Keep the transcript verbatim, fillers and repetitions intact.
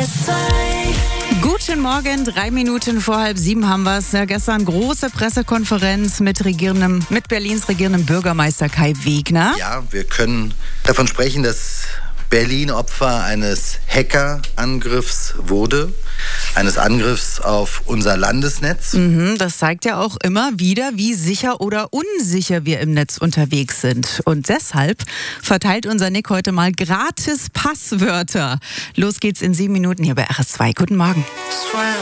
Guten Morgen, drei Minuten vor halb sieben haben wir es. Ja, gestern große Pressekonferenz mit, regierendem, mit Berlins regierendem Bürgermeister Kai Wegner. Ja, wir können davon sprechen, dass Berlin Opfer eines Hackerangriffs wurde, eines Angriffs auf unser Landesnetz. Mhm, das zeigt ja auch immer wieder, wie sicher oder unsicher wir im Netz unterwegs sind. Und deshalb verteilt unser Nick heute mal gratis Passwörter. Los geht's in sieben Minuten hier bei R S zwei. Guten Morgen.